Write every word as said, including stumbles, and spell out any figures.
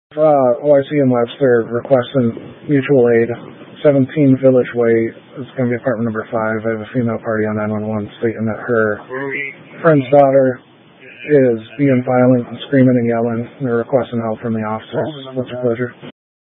Uh, O I C and Webster requesting mutual aid. seventeen Village Way is going to be apartment number five. I have a female party on nine one one stating that her friend's daughter is being violent and screaming and yelling. They're requesting help from the officers. What's your pleasure?